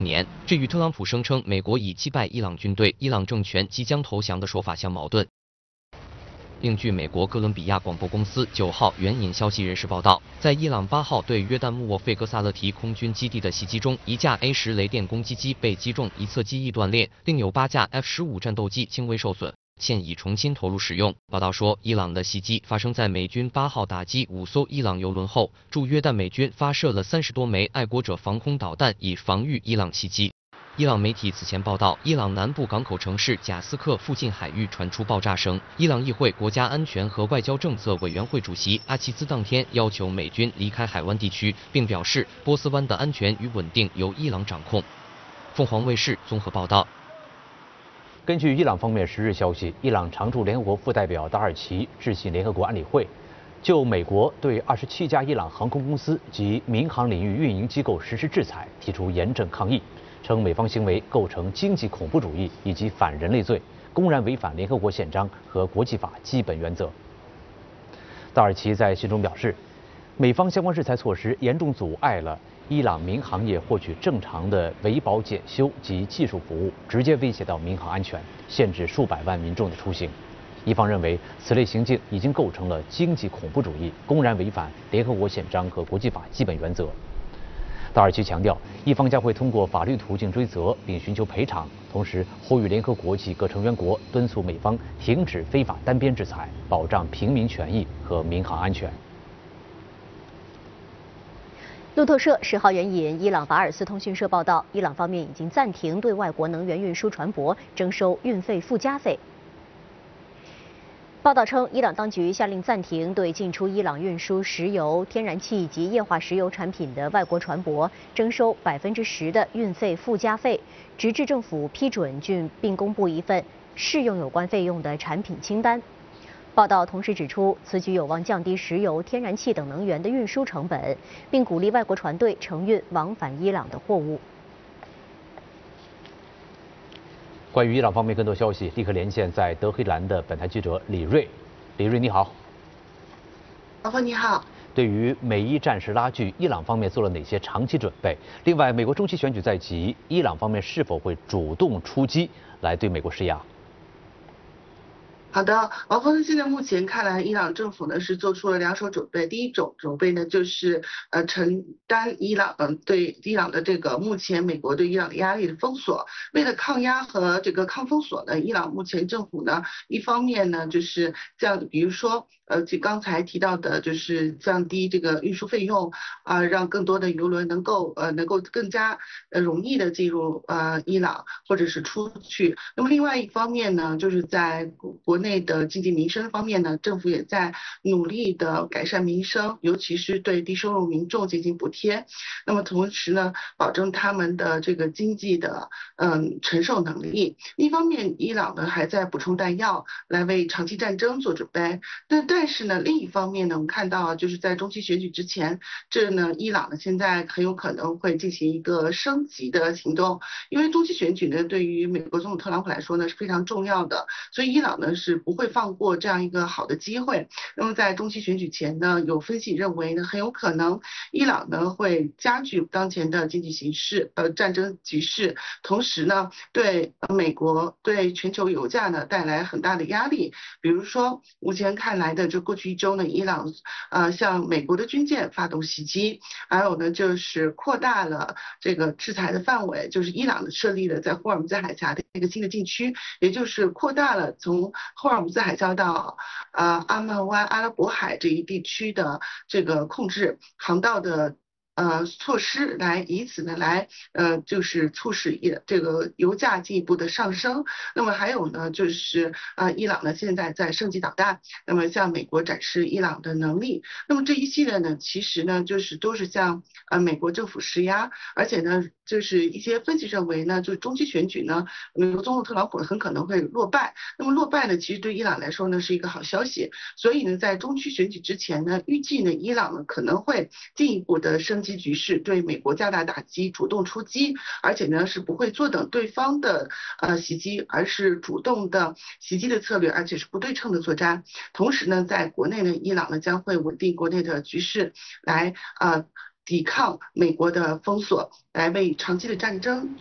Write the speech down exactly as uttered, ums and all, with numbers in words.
年，这与特朗普声称美国已击败伊朗军队、伊朗政权即将投降的说法相矛盾。另据美国哥伦比亚广播公司九号援引消息人士报道，在伊朗八号对约旦穆沃费格萨勒提空军基地的袭击中，一架 A 十雷电攻击机被击中，一侧机翼断裂，另有八架 F 十五战斗机轻微受损，现已重新投入使用。报道说，伊朗的袭击发生在美军八号打击五艘伊朗油轮后，驻约旦美军发射了三十多枚爱国者防空导弹，以防御伊朗袭击。伊朗媒体此前报道，伊朗南部港口城市贾斯克附近海域传出爆炸声。伊朗议会国家安全和外交政策委员会主席阿齐兹当天要求美军离开海湾地区，并表示波斯湾的安全与稳定由伊朗掌控。凤凰卫视综合报道。 根据伊朗方面十日消息，伊朗常驻联合国副代表达尔奇致信联合国安理会，就美国对二十七家伊朗航空公司及民航领域运营机构实施制裁提出严正抗议。称美方行为构成经济恐怖主义以及反人类罪，公然违反联合国宪章和国际法基本原则。达尔奇在信中表示，美方相关制裁措施严重阻碍了伊朗民航业获取正常的维保检修及技术服务，直接威胁到民航安全，限制数百万民众的出行。一方认为，此类行径已经构成了经济恐怖主义，公然违反联合国宪章和国际法基本原则。达尔奇强调，一方将会通过法律途径追责，并寻求赔偿，同时呼吁联合国及各成员国敦促美方停止非法单边制裁，保障平民权益和民航安全。 路透社十号援引伊朗法尔斯通讯社报道，伊朗方面已经暂停对外国能源运输船舶征收运费附加费。报道称，伊朗当局下令暂停对进出伊朗运输石油、天然气及液化石油产品的外国船舶征收百分之十的运费附加费，直至政府批准并公布一份适用有关费用的产品清单。报道同时指出，此举有望降低石油、天然气等能源的运输成本，并鼓励外国船队承运往返伊朗的货物。 关于伊朗方面更多消息，立刻连线在德黑兰的本台记者李锐。李锐，你好。 老婆你好。 对于美伊战事拉锯，伊朗方面做了哪些长期准备？另外，美国中期选举在即，伊朗方面是否会主动出击来对美国施压？ 好的，王峰，现在目前看来，伊朗政府呢是做出了两手准备。第一种准备呢，就是呃承担伊朗嗯、呃、对伊朗的这个目前美国对伊朗的压力的封锁。为了抗压和这个抗封锁呢，伊朗目前政府呢一方面呢就是这样，比如说呃就刚才提到的，就是降低这个运输费用啊、呃，让更多的油轮能够呃能够更加呃容易的进入呃伊朗或者是出去。那么另外一方面呢，就是在国内的经济民生方面呢，政府也在努力的改善民生，尤其是对低收入民众进行补贴。那么同时呢，保证他们的这个经济的嗯承受能力。一方面，伊朗呢还在补充弹药，来为长期战争做准备。但但是呢，另一方面呢，我们看到就是在中期选举之前，这呢伊朗呢现在很有可能会进行一个升级的行动，因为中期选举呢对于美国总统特朗普来说呢是非常重要的，所以伊朗呢是不会放过这样一个好的机会。那么在中期选举前呢，有分析认为呢，很有可能伊朗呢会加剧当前的经济形势，呃战争局势，同时呢对美国对全球油价呢带来很大的压力。比如说目前看来的，就过去一周呢，伊朗呃向美国的军舰发动袭击，还有呢就是扩大了这个制裁的范围，就是伊朗设立了在霍尔木兹海峡的一个新的禁区，也就是扩大了从霍尔木兹海峡到呃阿曼湾阿拉伯海这一地区的这个控制航道的呃措施，来以此呢来呃就是促使也这个油价进一步的上升。那么还有呢就是呃伊朗呢现在在升级导弹，那么向美国展示伊朗的能力。那么这一系列呢其实呢就是都是向呃美国政府施压，而且呢就是一些分析认为呢，就中期选举呢，美国总统特朗普很可能会落败。那么落败呢，其实对伊朗来说呢是一个好消息。所以呢，在中期选举之前呢，预计呢，伊朗呢可能会进一步的升级局势，对美国加大打击，主动出击，而且呢是不会坐等对方的呃袭击，而是主动的袭击的策略，而且是不对称的作战。同时呢，在国内呢，伊朗呢将会稳定国内的局势，来呃。 抵抗美国的封锁，来为长期的战争